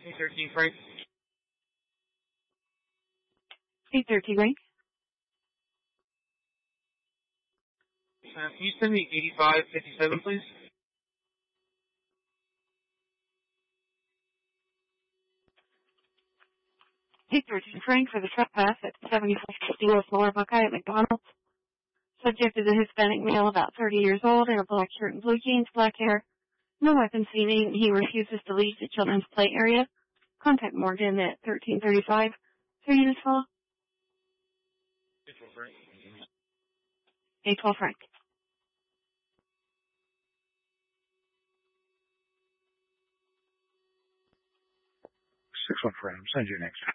813 Frank. 813 Frank. Can you send me 8557, please? Frank for the trespass at 7450 West Lower Buckeye at McDonald's. Subject is a Hispanic male about 30 years old in a black shirt and blue jeans, black hair. No weapon seen. He refuses to leave the children's play area. Contact Morgan at 1335. Who are you this fellow? 812 Frank. 812 Frank. Frame. Send you next.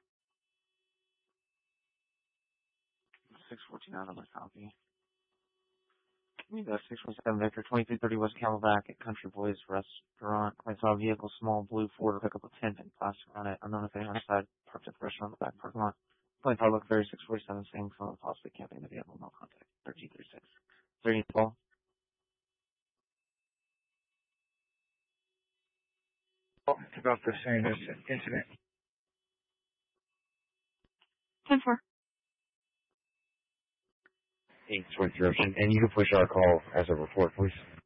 614 out of my copy. Give me the 617 Vector 2330 West Camelback at Country Boys Restaurant. I saw a vehicle, small blue Ford pickup with tent and plastic on it. Unknown if anyone inside, parked at the restaurant in the back parking lot. Plain car looked very 647, saying someone possibly camping the vehicle, no contact. 1336. Is there any call? It's about the same incident. 10-4. Thanks for interruption. And you can push our call as a report, please.